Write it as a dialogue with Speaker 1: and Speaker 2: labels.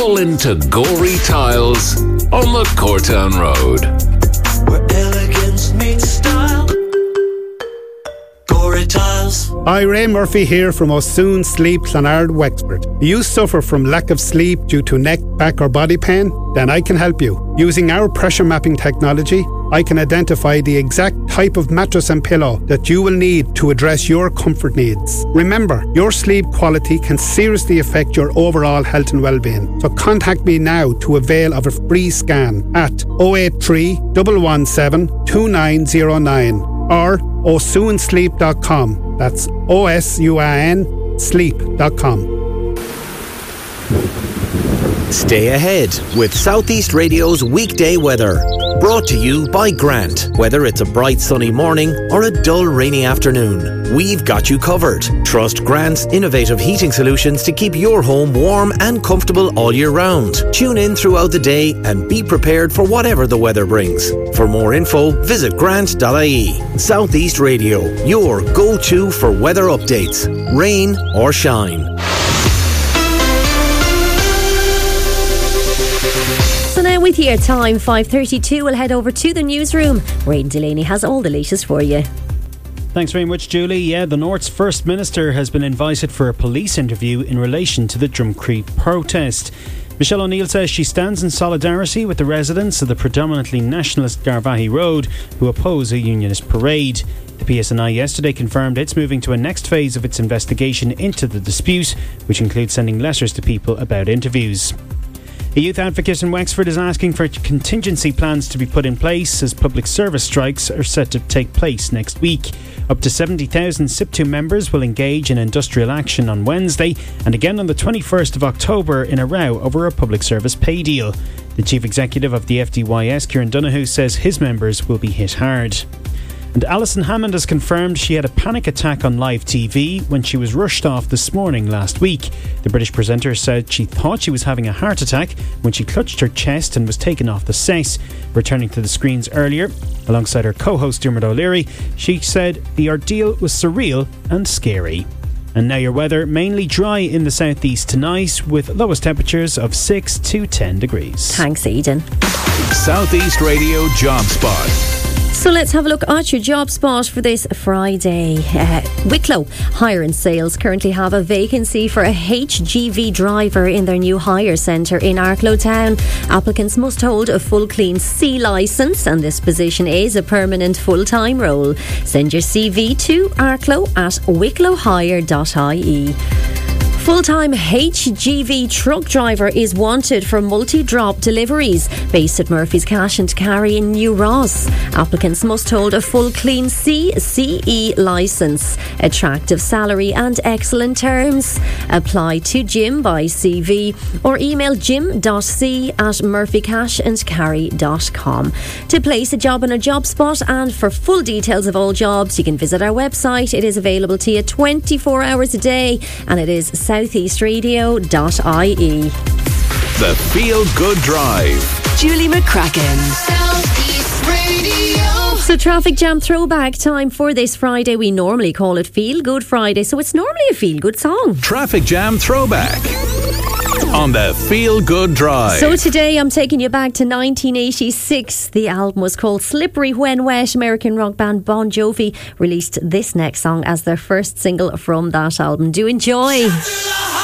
Speaker 1: All into Gorey Tiles on the Courtown Road.
Speaker 2: Where elegance meets style. Gorey Tiles.
Speaker 3: Hi, Ray Murphy here from O'Soon Sleep Clonard, Wexford. Do you suffer from lack of sleep due to neck, back or body pain? Then I can help you. Using our pressure mapping technology, I can identify the exact type of mattress and pillow that you will need to address your comfort needs. Remember, your sleep quality can seriously affect your overall health and well-being. So contact me now to avail of a free scan at 083 117 2909 or osunsleep.com. That's OSUIN sleep.com.
Speaker 4: Stay ahead with Southeast Radio's weekday weather. Brought to you by Grant. Whether it's a bright sunny morning or a dull rainy afternoon, we've got you covered. Trust Grant's innovative heating solutions to keep your home warm and comfortable all year round. Tune in throughout the day and be prepared for whatever the weather brings. For more info, visit grant.ie. Southeast Radio, your go-to for weather updates, rain or shine.
Speaker 5: So now with your time, 5:32, we'll head over to the newsroom where Aidan Delaney has all the latest for you.
Speaker 6: Thanks very much, Julie. Yeah, the North's First Minister has been invited for a police interview in relation to the Drumcree protest. Michelle O'Neill says she stands in solidarity with the residents of the predominantly nationalist Garvaghey Road who oppose a unionist parade. The PSNI yesterday confirmed it's moving to a next phase of its investigation into the dispute, which includes sending letters to people about interviews. A youth advocate in Wexford is asking for contingency plans to be put in place as public service strikes are set to take place next week. Up to 70,000 SIP2 members will engage in industrial action on Wednesday and again on the 21st of October in a row over a public service pay deal. The chief executive of the FDYS, Kieran Donoghue, says his members will be hit hard. And Alison Hammond has confirmed she had a panic attack on live TV when she was rushed off this morning last week. The British presenter said she thought she was having a heart attack when she clutched her chest and was taken off the set. Returning to the screens earlier, alongside her co-host Dermot O'Leary, she said the ordeal was surreal and scary. And now your weather, mainly dry in the southeast tonight with lowest temperatures of 6 to 10 degrees.
Speaker 5: Thanks, Aidan.
Speaker 1: Southeast Radio Job Spot.
Speaker 5: So let's have a look at your job spot for this Friday. Wicklow Hire and Sales currently have a vacancy for a HGV driver in their new hire centre in Arklow Town. Applicants must hold a full clean C licence and this position is a permanent full-time role. Send your CV to arklow at wicklowhire.ie. Full-time HGV truck driver is wanted for multi-drop deliveries based at Murphy's Cash and Carry in New Ross. Applicants must hold a full clean CE licence, attractive salary and excellent terms. Apply to Jim by CV or email jim.c@murphycashandcarry.com. To place a job on a job spot and for full details of all jobs, you can visit our website. It is available to you 24 hours a day and it is southeastradio.ie.
Speaker 1: The Feel Good Drive.
Speaker 7: Julie McCracken.
Speaker 8: Southeast Radio.
Speaker 5: So traffic jam throwback time for this Friday. We normally call it Feel Good Friday, so it's normally a feel good song.
Speaker 1: Traffic jam throwback on the Feel Good Drive.
Speaker 5: So today I'm taking you back to 1986. The album was called Slippery When Wet. American rock band Bon Jovi released this next song as their first single from that album. Do enjoy.